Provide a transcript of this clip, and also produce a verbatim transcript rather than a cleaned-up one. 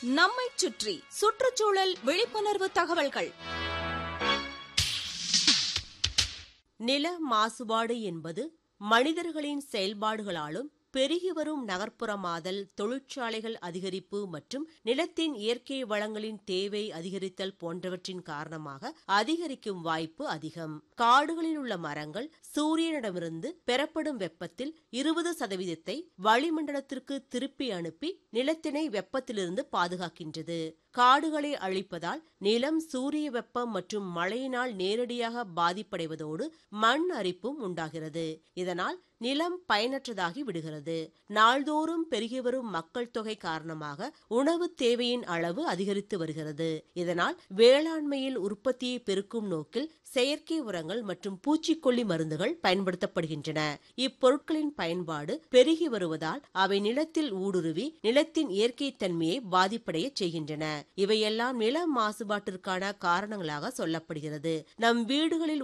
நம்மைச் சுற்றி சுற்றுச்சூழல் விழிப்புணர்வு தகவல்கள். நில மாசுபாடு என்பது மனிதர்களின் செயல்பாடுகளாலும் பெருகி வரும் நகர்ப்புறமாதல், தொழிற்சாலைகள் அதிகரிப்பு மற்றும் நிலத்தின் இயற்கை வளங்களின் தேவை அதிகரித்தல் போன்றவற்றின் காரணமாக அதிகரிக்கும் வாய்ப்பு அதிகம். காடுகளில் உள்ள மரங்கள் சூரியனிடமிருந்து பெறப்படும் வெப்பத்தில் இருபது சதவீதத்தை வளிமண்டலத்திற்கு திருப்பி அனுப்பி நிலத்தினை வெப்பத்திலிருந்து பாதுகாக்கின்றது. காடுகளை அழிப்பதால் நிலம் சூரிய வெப்பம் மற்றும் மழையினால் நேரடியாக பாதிப்படைவதோடு மண் அரிப்பும் உண்டாகிறது. இதனால் நிலம் பயனற்றதாகி விடுகிறது. நாள்தோறும் பெருகி வரும் மக்கள் தொகை காரணமாக உணவு தேவையின் அளவு அதிகரித்து வருகிறது. இதனால் வேளாண்மையில் உற்பத்தியை பெருக்கும் நோக்கில் செயற்கை உரங்கள் மற்றும் பூச்சிக்கொல்லி மருந்துகள் பயன்படுத்தப்படுகின்றன. இப்பொருட்களின் பயன்பாடு பெருகி வருவதால் அவை நிலத்தில் ஊடுருவி நிலத்தின் இயற்கை தன்மையை பாதிப்படைய செய்கின்றன. இவையெல்லாம் நில மாசுபாட்டிற்கான காரணங்களாக சொல்லப்படுகிறது. நம் வீடுகளில்